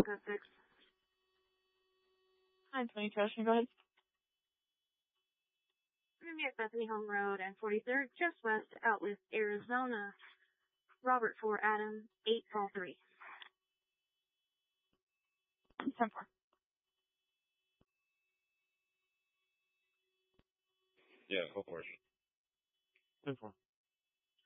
Go 6. 922 Ocean, go ahead. I'm going to be at Bethany Home Road and 43rd, just west, Outlet, Arizona. Robert 4, Adam, 8, call 3. 10-4. Yeah, go for it. 10-4.